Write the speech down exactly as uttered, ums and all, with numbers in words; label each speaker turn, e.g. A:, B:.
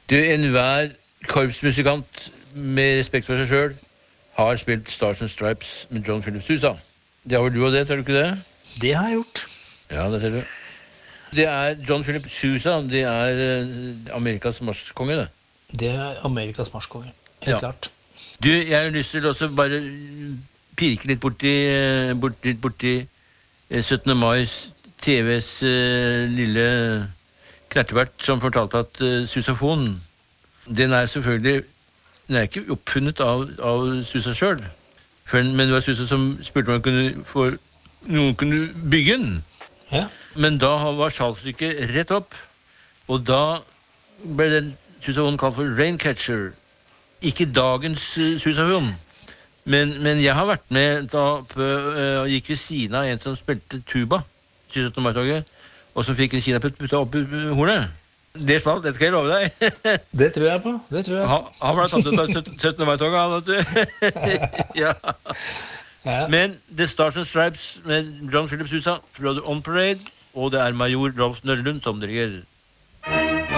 A: Du, enhver korpsmusikant med respekt for seg selv har spilt Stars and Stripes med John Philip Sousa. Det har vel du og det, tror du ikke det?
B: Det har jeg gjort.
A: Ja, det ser du. Det er John Philip Sousa, det er eh, Amerikas marsjkonge, det.
B: Det er Amerikas marsjkonge, helt
A: Ja.
B: klart.
A: Du, jeg har lyst til også bare pirke litt borti, eh, borti, borti eh, syttende mais T Vs eh, lille knertebert som fortalte at eh, susafon, den er selvfølgelig, den er ikke oppfunnet av, av Sousa selv, men det var Sousa som spurte om han kunne få, noen kunne bygge den.
B: Ja.
A: Men da var salgstykket rett opp, og da ble den susafonen kalt for Raincatcher. Ikke dagens uh, susafon, men, men jeg har vært med da på, uh, og gikk ved siden av en som spilte tuba, syttende mai-toget, og som fikk en kinaputta opp i hornet. Det smalt, det skal jeg love deg.
B: Det tror jeg på, det tror jeg på.
A: Han, han ble tatt ut av syttende mai-toget, han, vet du. Ja.
B: Ja.
A: Men The Stars and Stripes med John Philip Sousa, On Parade, og det er major Rolf Nørlund som dirigerer.